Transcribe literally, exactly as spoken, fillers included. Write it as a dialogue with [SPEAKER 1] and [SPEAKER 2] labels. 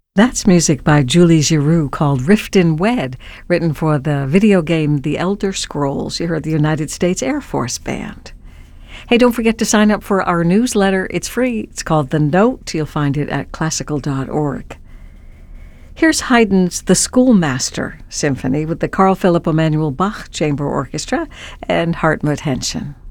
[SPEAKER 1] That's music by Julie Giroux called Rift in Wed, written for the video game The Elder Scrolls. You heard the United States Air Force Band. Hey, don't forget to sign up for our newsletter. It's free. It's called The Note. You'll find it at classical dot org. Here's Haydn's The Schoolmaster Symphony with the Carl Philipp Emanuel Bach Chamber Orchestra and Hartmut Henschen.